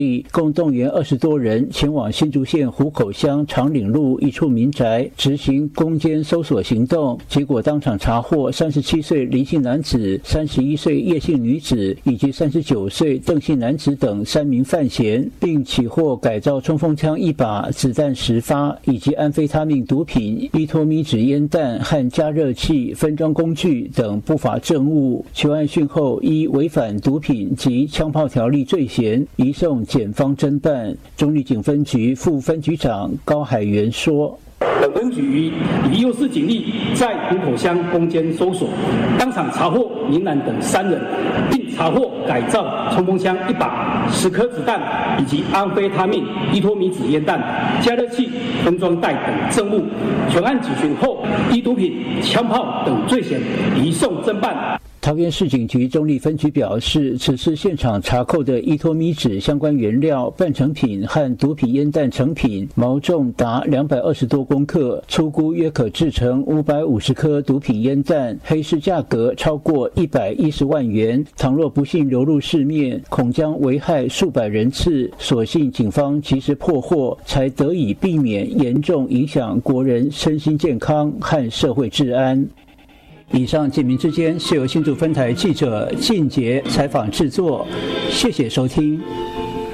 共动员20多人前往新竹县湖口乡长岭路一处民宅执行攻坚搜索行动，结果当场查获37岁林姓男子、31岁叶姓女子以及39岁邓姓男子等3名犯嫌，并起获改造冲锋枪1把、子弹10发以及安非他命毒品、依托米纸烟弹和加热器、分装工具等不法证物。求案讯后，依违反毒品及枪炮条例罪嫌，移送检方侦办。中壢警分局副分局长高海源说： 本分局以幼师警力在湖口乡攻坚搜索，当场查获林男等3人，并查获改造冲锋枪1把、10颗子弹以及安非他命、依托米纸烟弹、加热器、分装袋等证物。全案检询后，依毒品、枪炮等罪嫌移送侦办。 桃园市警局中壢分局表示，此次现场查扣的依托米纸相关原料、半成品和毒品烟弹成品毛重达220多公克，粗估约可制成550颗毒品烟弹，黑市价格超过110万元。倘若不幸流入市面，恐将危害数百人次。所幸警方及时破获，才得以避免严重影响国人身心健康和社会治安。以上警民之间是由新竹分台记者靳杰采访制作，谢谢收听。